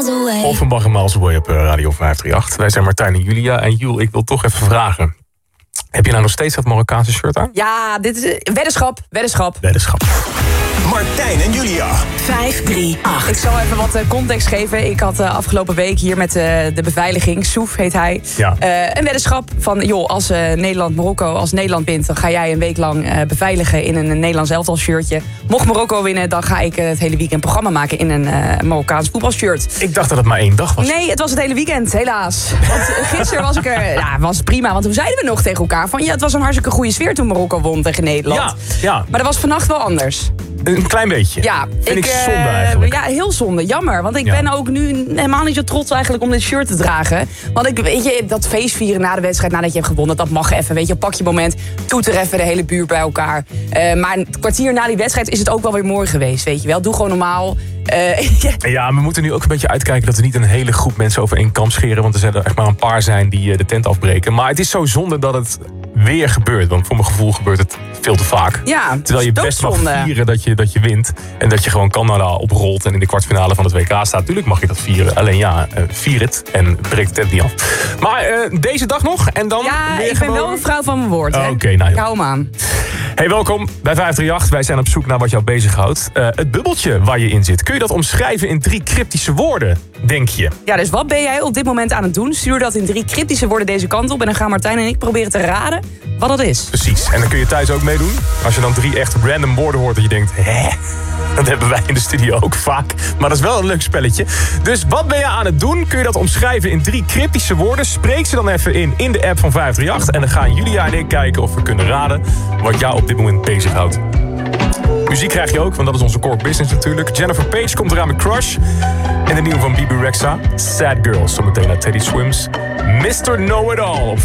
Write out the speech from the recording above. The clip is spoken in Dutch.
miles away. Offenbach en Miles Away op Radio 538. Wij zijn Martijn en Julia. En Jul, ik wil toch even vragen. Heb je nou nog steeds dat Marokkaanse shirt aan? Ja, dit is weddenschap. Martijn en Julia. 538. Ik zal even wat context geven. Ik had afgelopen week hier met de beveiliging, Soef heet hij, Ja. een weddenschap van, joh, als Nederland-Marokko, als Nederland wint, dan ga jij een week lang beveiligen in een Nederlands elftal shirtje. Mocht Marokko winnen, dan ga ik het hele weekend programma maken in een Marokkaans voetbalshirt. Ik dacht dat het maar 1 dag was. Nee, het was het hele weekend, helaas. Want gisteren was ik er, ja, was prima, want toen zeiden we nog tegen elkaar van, ja, het was een hartstikke goede sfeer toen Marokko won tegen Nederland. Ja. Maar dat was vannacht wel anders. Een klein beetje. Ja, Vind ik zonde eigenlijk. Ja, heel zonde. Jammer. Want ik ben ook nu helemaal niet zo trots eigenlijk om dit shirt te dragen. Want weet je, dat feestvieren na de wedstrijd, nadat je hebt gewonnen, dat mag even. Weet je, pak je moment, toeter even de hele buurt bij elkaar. Maar een kwartier na die wedstrijd is het ook wel weer mooi geweest, weet je wel. Doe gewoon normaal. Ja, we moeten nu ook een beetje uitkijken dat we niet een hele groep mensen over één kam scheren. Want er zullen echt maar een paar zijn die de tent afbreken. Maar het is zo zonde dat het weer gebeurt. Want voor mijn gevoel gebeurt het veel te vaak. Ja, terwijl je best mag vieren dat je wint. En dat je gewoon Canada oprolt en in de kwartfinale van het WK staat. Tuurlijk mag je dat vieren. Alleen ja, vier het en breek de tent niet af. Maar deze dag nog en dan weer ik ben wel een vrouw van mijn woord. Oké, nou ik hou hem aan. Hey, welkom bij 538. Wij zijn op zoek naar wat jou bezighoudt. Het bubbeltje waar je in zit. Kun je dat omschrijven in 3 cryptische woorden, denk je? Ja, dus wat ben jij op dit moment aan het doen? Stuur dat in 3 cryptische woorden deze kant op. En dan gaan Martijn en ik proberen te raden wat dat is. Precies. En dan kun je thuis ook meedoen. Als je dan 3 echt random woorden hoort dat je denkt, hè? Dat hebben wij in de studio ook vaak. Maar dat is wel een leuk spelletje. Dus wat ben je aan het doen? Kun je dat omschrijven in 3 cryptische woorden? Spreek ze dan even in de app van 538. En dan gaan Julia en ik kijken of we kunnen raden wat jou op dit moment bezighoudt. Muziek krijg je ook, want dat is onze core business natuurlijk. Jennifer Page komt eraan met Crush. En de nieuwe van Bibi Rexha, Sad Girl. Zometeen naar Teddy Swims, Mr. Know-It-All op